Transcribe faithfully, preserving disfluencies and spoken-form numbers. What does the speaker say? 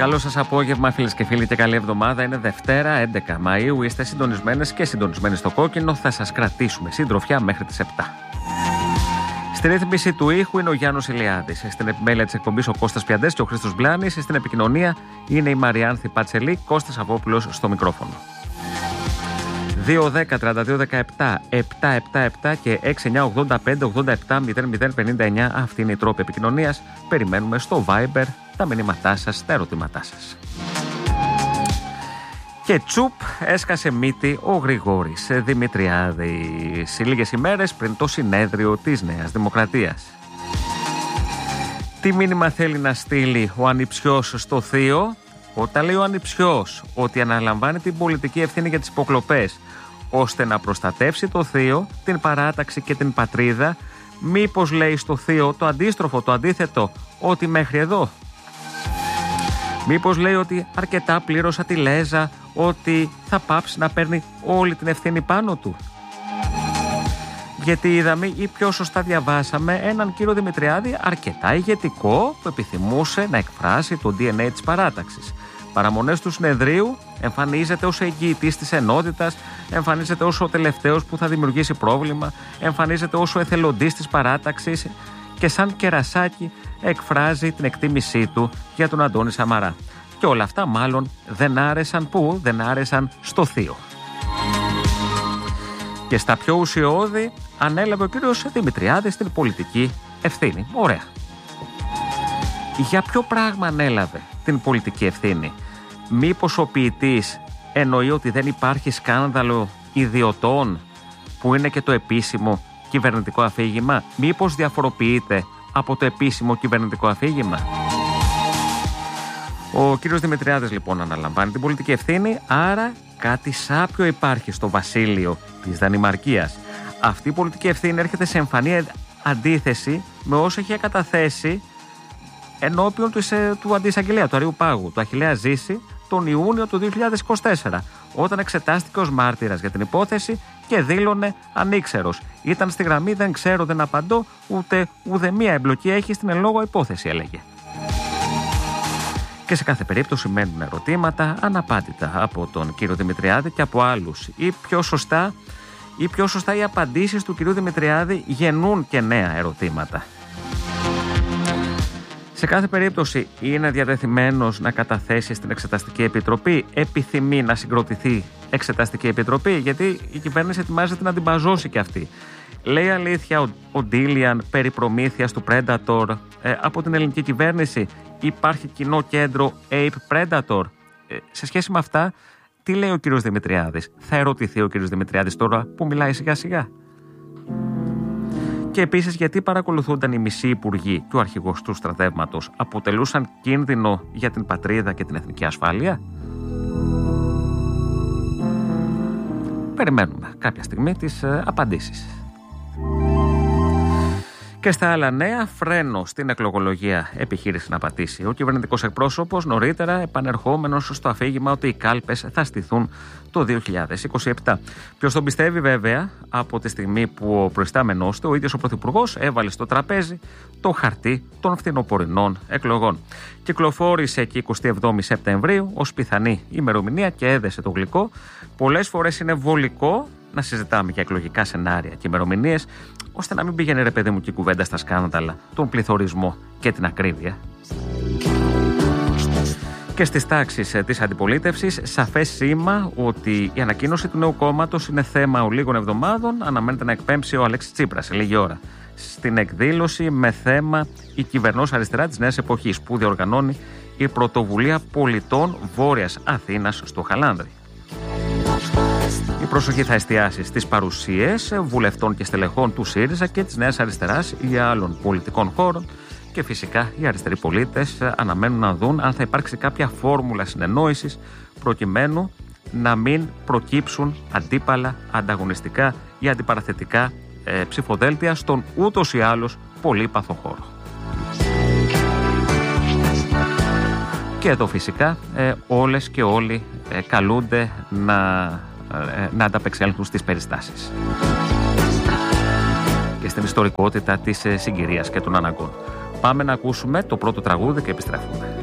Καλό σας απόγευμα, φίλες και φίλοι, και καλή εβδομάδα. Είναι Δευτέρα, έντεκα Μαΐου. Είστε συντονισμένες και συντονισμένοι στο κόκκινο. Θα σας κρατήσουμε συντροφιά μέχρι τις επτά. Στη ρύθμιση του ήχου είναι ο Γιάννος Ηλιάδης. Στην επιμέλεια της εκπομπής ο Κώστας Πιαντές και ο Χρήστος Μπλάνης. Στην επικοινωνία είναι η Μαριάνθη Πατσελή, Κώστας Αβόπουλος στο μικρόφωνο. δύο δέκα τριάντα δύο δεκαεπτά επτακόσια εβδομήντα επτά και έξι εννιά ογδόντα πέντε ογδόντα επτά μηδέν μηδέν πενήντα εννιά. Αυτή είναι η τρόπη επικοινωνίας. Περιμένουμε στο Viber τα μηνύματά σας, τα ερωτήματά σας. Και τσουπ, έσκασε μύτη ο Γρηγόρης Δημητριάδης λίγες ημέρες πριν το συνέδριο της Νέας Δημοκρατίας. Τι μήνυμα θέλει να στείλει ο ανιψιός στο θείο? Όταν λέει ο ανιψιός ότι αναλαμβάνει την πολιτική ευθύνη για τις υποκλοπές ώστε να προστατεύσει το θείο, την παράταξη και την πατρίδα, μήπως λέει στο θείο το αντίστροφο, το αντίθετο, ότι μέχρι εδώ? Μήπως λέει ότι αρκετά πλήρωσα τη Λέζα, ότι θα πάψει να παίρνει όλη την ευθύνη πάνω του? Γιατί είδαμε, ή πιο σωστά διαβάσαμε, έναν κύριο Δημητριάδη αρκετά ηγετικό που επιθυμούσε να εκφράσει το ντι εν έι της παράταξης. Παραμονές του συνεδρίου εμφανίζεται ως εγγυητής της ενότητας, εμφανίζεται ως ο τελευταίος που θα δημιουργήσει πρόβλημα, εμφανίζεται ως ο εθελοντής της παράταξης και σαν κερασάκι εκφράζει την εκτίμησή του για τον Αντώνη Σαμαρά. Και όλα αυτά μάλλον δεν άρεσαν πού? Δεν άρεσαν στο θείο. Και στα πιο ουσιώδη ανέλαβε ο κύριος Δημητριάδης την πολιτική ευθύνη. Ωραία. Για ποιο πράγμα ανέλαβε την πολιτική ευθύνη? Μήπως ο ποιητής εννοεί ότι δεν υπάρχει σκάνδαλο ιδιωτών που είναι και το επίσημο κυβερνητικό αφήγημα? Μήπως διαφοροποιείται από το επίσημο κυβερνητικό αφήγημα? Ο κύριος Δημητριάδης λοιπόν αναλαμβάνει την πολιτική ευθύνη, άρα κάτι σάπιο υπάρχει στο βασίλειο της Δανημαρκίας. Αυτή η πολιτική ευθύνη έρχεται σε εμφανή αντίθεση με όσο είχε καταθέσει ενώπιον του, του αντισαγγελέα, του Αρείου Πάγου, του Αχιλλέα Ζήση, τον Ιούνιο του δύο χιλιάδες είκοσι τέσσερα, όταν εξετάστηκε ως μάρτυρας για την υπόθεση και δήλωνε ανήξερος. Ήταν στη γραμμή «δεν ξέρω, δεν απαντώ, ούτε ουδέμια εμπλοκή έχει στην εν λόγω υπόθεση», έλεγε. Και σε κάθε περίπτωση μένουν ερωτήματα αναπάντητα από τον κύριο Δημητριάδη και από άλλους. Ή πιο σωστά, ή πιο σωστά οι απαντήσεις του κυρίου Δημητριάδη γεννούν και νέα ερωτήματα. Σε κάθε περίπτωση είναι διατεθειμένος να καταθέσει στην Εξεταστική Επιτροπή, επιθυμεί να συγκροτηθεί Εξεταστική Επιτροπή, γιατί η κυβέρνηση ετοιμάζεται να την μπαζώσει και αυτή. Λέει αλήθεια ο, ο Ντίλιαν περί προμήθειας του Predator ε, από την ελληνική κυβέρνηση? Υπάρχει κοινό κέντρο Ape Predator? Ε, σε σχέση με αυτά, τι λέει ο κύριος Δημητριάδης? Θα ερωτηθεί ο κύριος Δημητριάδης τώρα που μιλάει σιγά σιγά? Και επίσης, γιατί παρακολουθούνταν οι μισοί υπουργοί και ο αρχηγός του στρατεύματος? Αποτελούσαν κίνδυνο για την πατρίδα και την εθνική ασφάλεια? Περιμένουμε κάποια στιγμή τις ε, απαντήσεις. Και στα άλλα νέα, φρένο στην εκλογολογία επιχείρησε να πατήσει ο κυβερνητικός εκπρόσωπος, νωρίτερα επανερχόμενος στο αφήγημα ότι οι κάλπες θα στηθούν το δύο χιλιάδες είκοσι επτά. Ποιος τον πιστεύει βέβαια, από τη στιγμή που ο προϊστάμενός του, ο ίδιος ο Πρωθυπουργός, έβαλε στο τραπέζι το χαρτί των φθινοπορεινών εκλογών. Κυκλοφόρησε και εικοστή εβδόμη Σεπτεμβρίου ως πιθανή ημερομηνία και έδεσε το γλυκό. Πολλές φορές είναι βολικό να συζητάμε για εκλογικά σενάρια και ημερομηνίες, ώστε να μην πήγαινε, ρε παιδί μου, και η κουβέντα στα σκάνδαλα, τον πληθωρισμό και την ακρίβεια. Και στις τάξεις της αντιπολίτευσης, σαφές σήμα ότι η ανακοίνωση του νέου κόμματος είναι θέμα ολίγων εβδομάδων. Αναμένεται να εκπέμψει ο Αλέξης Τσίπρας σε λίγη ώρα στην εκδήλωση με θέμα η κυβερνός αριστερά της νέας εποχής, που διοργανώνει η Πρωτοβουλία Πολιτών Βόρειας Αθήνας στο Χαλάνδρι. Η προσοχή θα εστιάσει στις παρουσίες βουλευτών και στελεχών του ΣΥΡΙΖΑ και της Νέας Αριστεράς ή άλλων πολιτικών χώρων, και φυσικά οι αριστεροί πολίτες αναμένουν να δουν αν θα υπάρξει κάποια φόρμουλα συνεννόησης προκειμένου να μην προκύψουν αντίπαλα, ανταγωνιστικά ή αντιπαραθετικά ε, ψηφοδέλτια στον ούτως ή άλλως πολύπαθο χώρο. Και εδώ φυσικά ε, όλες και όλοι ε, καλούνται να, ε, να ανταπεξέλθουν στις περιστάσεις και στην ιστορικότητα της ε, συγκυρίας και των αναγκών. Πάμε να ακούσουμε το πρώτο τραγούδι και επιστρέφουμε.